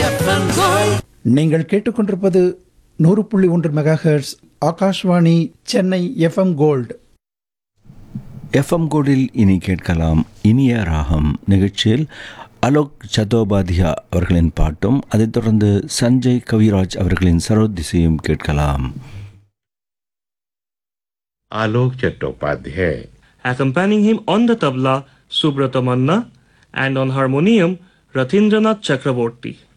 நீங்கள் கேட்டுக்கொண்டிருப்பது 100.1 megahertz Akashvani Chennai FM gold. FM கோல்டில் இனி கேட்கலாம் இனிய ராகம் நிகழ்ச்சியில் அலோக் சதோபாத்யா அவர்களின் பாட்டும், அதைத் தொடர்ந்து சஞ்சய் கவிராஜ் அவர்களின் சரோதிசையும் கேட்கலாம். Alok Chattopadhyay. Accompanying him on the tabla, Subrata Manna, and on harmonium, Rathindranath Chakraborty.